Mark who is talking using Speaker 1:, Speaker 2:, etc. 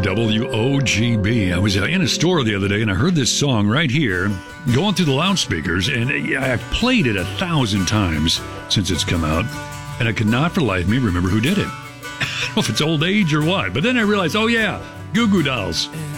Speaker 1: WOGB. I was in a store the other day and I heard this song right here going through the loudspeakers, and I've played it 1,000 times since it's come out, and I could not for the life of me remember who did it. I don't know if it's old age or what, but then I realized, oh yeah, Goo Goo Dolls.